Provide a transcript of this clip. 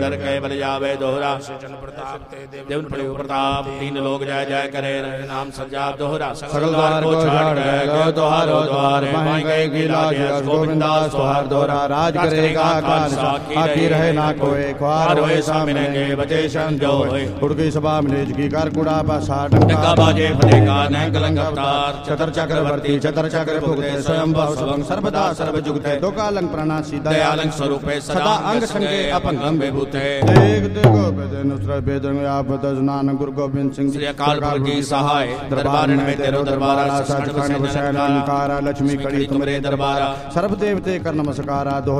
कर केवल जावे दोहरा देवन प्रभु प्रताप तीन लोग जय जय करे नाम संजाप दोहरा सकल द्वार को छाड़ गए दोहारो द्वार माई गए की लाज गोविंदास दोहार दोहरा राज करेगा काल आकी रहे ना कोई ख्वार होए सामने बचे शन जो उड़की सभा में निज की कर कुड़ा पासा डंका बाजे फटेगा नैंग लंग अवतार चतर चक्रवर्ती चतर चक्र भुगते स्वयं भवसवंग सर्वदा सर्व जुगते दोकालंग प्रणासी दयालंग स्वरूपे सदा अंग संगे अपंगम विभूते देख देखो बेदे नुसरत बेदंग आपत जनान गुरु गोविंद सिंह श्री अकाल पुरख की सहाय दरबार में तेरो दरबारा सच खंड वसैन लंकारा लक्ष्मी कड़ी तुमरे दरबारा सर्व देवते कर नमस्कारा।